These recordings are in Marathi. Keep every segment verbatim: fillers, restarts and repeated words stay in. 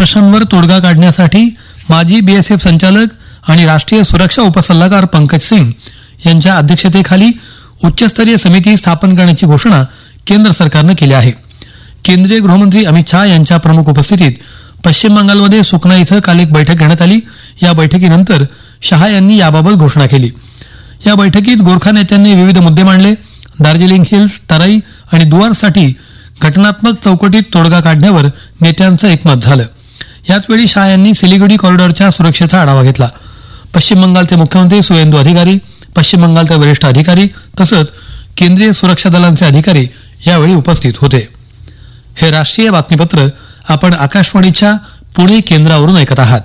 प्रश्नांवर तोडगा काढण्यासाठी माजी बीएसएफ संचालक आणि राष्ट्रीय सुरक्षा उपसल्लागार पंकज सिंग यांच्या अध्यक्षतेखाली उच्चस्तरीय समिती स्थापन करण्याची घोषणा केंद्र सरकारनं केली आहे. केंद्रीय गृहमंत्री अमित शाह यांच्या प्रमुख उपस्थितीत पश्चिम बंगालमध्ये सुकना इथं काल एक बैठक घेण्यात आली. या बैठकीनंतर शहा यांनी याबाबत घोषणा केली. या बैठकीत गोरखा नेत्यांनी विविध मुद्दे मांडले. दार्जिलिंग हिल्स, तराई आणि दुआरसाठी घटनात्मक चौकटीत तोडगा काढण्यावर नेत्यांचं एकमत झालं. याचवेळी शहा यांनी सिलिगुडी कॉरिडॉरच्या सुरक्षेचा आढावा घेतला. पश्चिम बंगालचे मुख्यमंत्री सुवेंदू अधिकारी, पश्चिम बंगालचे वरिष्ठ अधिकारी तसंच केंद्रीय सुरक्षा दलांचे अधिकारी यावेळी उपस्थित होते. हे राष्ट्रीय बातमीपत्र आपण आकाशवाणीच्या पुणे केंद्रावरून ऐकत आहात.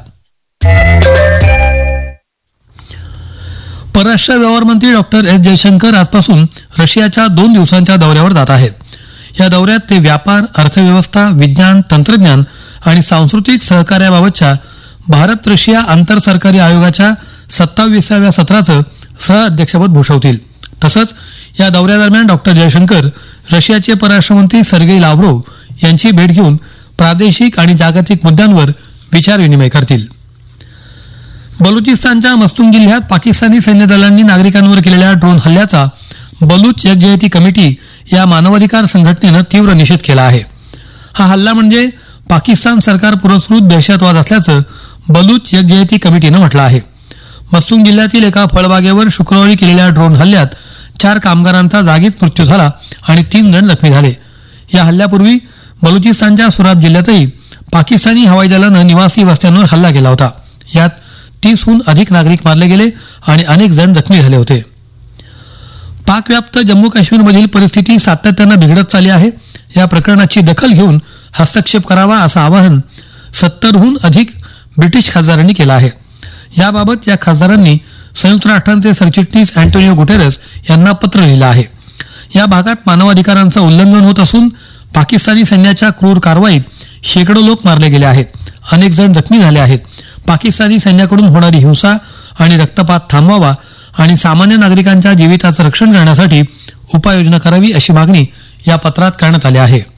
परराष्ट्र व्यवहार मंत्री डॉक्टर एस जयशंकर आजपासून रशियाच्या दोन दिवसांच्या दौऱ्यावर जात आहेत. या दौऱ्यात ते व्यापार, अर्थव्यवस्था, विज्ञान, तंत्रज्ञान आणि सांस्कृतिक सहकार्याबाबतच्या भारत रशिया आंतर सरकारी आयोगाच्या सत्ताविसाव्या सत्राचं सहअध्यक्षपद भूषवतील. तसंच या दौऱ्यादरम्यान डॉक्टर जयशंकर रशियाचे परराष्ट्रमंत्री सर्गेई लाव्हरोव्ह यांची भेट घेऊन प्रादेशिक आणि जागतिक मुद्द्यांवर विचारविनिमय करतील. बलुचिस्तानच्या मस्तूंग जिल्ह्यात पाकिस्तानी सैन्य दलांनी नागरिकांवर केलेल्या ड्रोन हल्ल्याचा बलूच जगजयती कमिटी या मानवाधिकार संघटनेनं तीव्र निषेध केला आहे. हा हल्ला म्हणजे पाकिस्तान सरकार पुरस्कृत दहशतवाद असल्याचं बलूच जगजयती कमिटीनं म्हटलं आहे. मस्तूंग जिल्ह्यातील एका फळबागेवर शुक्रवारी केलेल्या ड्रोन हल्ल्यात चार कामगारांचा जागीच मृत्यू झाला आणि तीन जण जखमी झाले. या हल्ल्यापूर्वी बलुचिस्तानच्या सुराब जिल्ह्यातही पाकिस्तानी हवाई दलानं निवासी वस्त्यांवर हल्ला केला होता. यात तीसहून अधिक नागरिक मारले गेले आणि अनेक जण जखमी झाले होते. पाकव्याप्त जम्मू काश्मीरमधील परिस्थिती सातत्यानं बिघडत चालली आहे. या प्रकरणाची दखल घेऊन हस्तक्षेप करावा असं आवाहन सत्तरहून अधिक ब्रिटिश खासदारांनी केलं आहे. याबाबत या खासदारांनी संयुक्त राष्ट्रांचे सरचिटणीस अँटोनियो गुटेरस यांना पत्र लिहिलं आहे. या भागात मानवाधिकारांचं उल्लंघन होत असून पाकिस्तानी सैन्याच्या क्रूर कारवाईत शेकडो लोक मारले गेले आहेत, अनेक जण जखमी झाले आहेत. पाकिस्तानी सैन्याकडून होणारी हिंसा आणि रक्तपात थांबवावा आणि सामान्य नागरिकांच्या जीविताचं रक्षण करण्यासाठी उपाययोजना करावी अशी मागणी या पत्रात करण्यात आली आहे.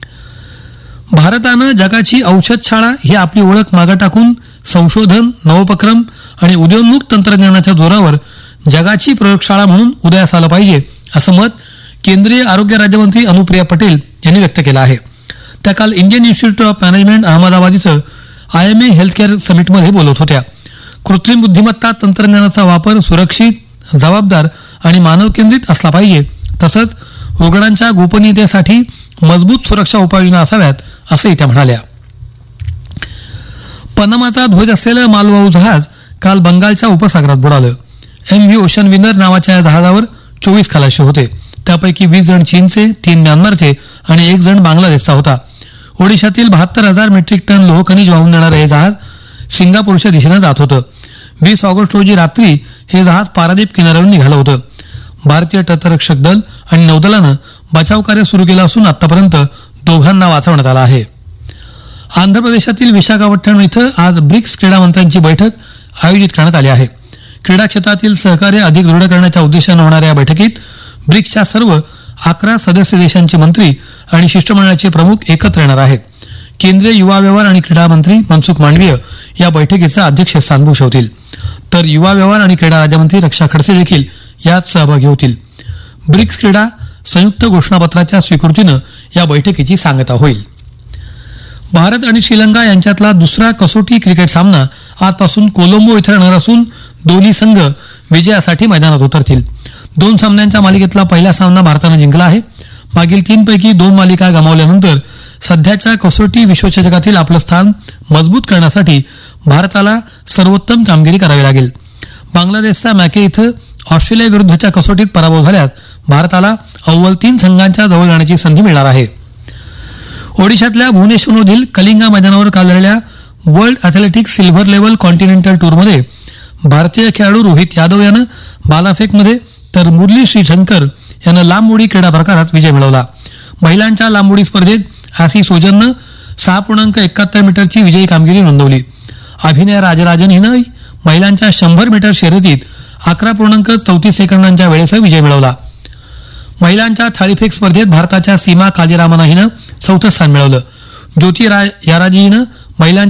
भारतानं जगाची औषधशाळा ही आपली ओळख मागे टाकून संशोधन, नवोपक्रम आणि उदयोन्मुख तंत्रज्ञानाच्या जोरावर जगाची प्रयोगशाळा म्हणून उदयास आलं पाहिजे असं मत केंद्रीय आरोग्य राज्यमंत्री अनुप्रिया पटेल यांनी व्यक्त केलं आहे. त्या काल Indian institute of management Ahmedabad इथं आयएमए हेल्थकेअर समिटमध्ये बोलत होत्या. कृत्रिम बुद्धिमत्ता तंत्रज्ञानाचा वापर सुरक्षित, जबाबदार आणि मानव केंद्रित असला पाहिजे. तसंच रुग्णांच्या गोपनीयतेसाठी मजबूत सुरक्षा उपाययोजना असाव्यात असंही त्या म्हणाल्या. पनामाचा ध्वज असलेलं मालवाहू जहाज काल बंगालच्या उपसागरात बुडालं. एम व्ही ओशन विनर नावाच्या या जहाजावर चोवीस खलाशी होते. त्यापैकी वीस जण चीनचे, तीन म्यानमारचे आणि एक जण बांगलादेशचा होता. ओडिशातील बहात्तर हजार मेट्रिक टन लोहखनिज वाहून नेणारं हे जहाज सिंगापूरच्या दिशेनं जात होतं. वीस ऑगस्ट रोजी रात्री हे जहाज पारादीप किनाऱ्यावरून निघालं होतं. भारतीय तटरक्षक दल आणि नौदलानं बचावकार्य सुरू केलं असून आतापर्यंत दोघांना वाचवण्यात आलं आहे. आंध्र प्रदेशातील विशाखापट्टणम इथं आज ब्रिक्स क्रीडा मंत्र्यांची बैठक आयोजित करण्यात आली आहे. क्रीडा क्षेत्रातील सहकार्य अधिक दृढ करण्याच्या उद्देशानं होणाऱ्या या बैठकीत ब्रिक्सच्या सर्व अकरा सदस्य देशांचे मंत्री आणि शिष्टमंडळाचे प्रमुख एकत्र येणार आहेत. केंद्रीय युवा व्यवहार आणि क्रीडा मंत्री मनसुख मांडवीय या बैठकीचं अध्यक्षस्थान भूषवतील. तर युवा व्यवहार आणि क्रीडा राज्यमंत्री रक्षा खडसे देखील यात सहभागी होतील. ब्रिक्स क्रीडा संयुक्त घोषणापत्राच्या स्वीकृतीनं या बैठकीची सांगता होईल. भारत आणि श्रीलंका यांच्यातला दुसरा कसोटी क्रिकेट सामना आजपासून कोलंबो इथं रंगणार असून दोन्ही संघ विजयासाठी मैदानात उतरतील. दोन सामन्यांच्या मालिकेतला पहिला सामना भारतानं जिंकला आहे. मागील तीनपैकी दोन मालिका गमावल्यानंतर सध्याच्या कसोटी विश्वचषकातील आपलं स्थान मजबूत करण्यासाठी भारताला सर्वोत्तम कामगिरी करावी लागेल. बांगलादेशच्या मॅके इथं ऑस्ट्रेलियाविरुद्धच्या कसोटीत पराभव झाल्यास भारताला अव्वल तीन संघांच्या जवळ जाण्याची संधी मिळणार आहे. ओडिशातल्या भुवनेश्वरमधील कलिंगा मैदानावर काल झालेल्या world athletics silver level continental टूरमध्ये भारतीय खेळाडू रोहित यादव यानं भालाफेकमध्ये तर मुरली श्रीशंकर यानं लांब उडी क्रीडा प्रकारात विजय मिळवला. महिलांच्या लांब उडी स्पर्धेत आसी सोजननं सहा पूर्णांक एकाहत्तर मीटरची विजयी कामगिरी नोंदवली. अभिनय राजराजन हिनं महिलांच्या शंभर मीटर शर्यतीत अकरा पूर्णांक चौतीस सेकंदांच्या वेळेसह विजय मिळवला. महिलांच्या थाळीफेक स्पर्धेत भारताच्या सीमा काजीरामन हिनं चौथं स्थान मिळवलं. ज्योती याराजी हिनं महिलांच्या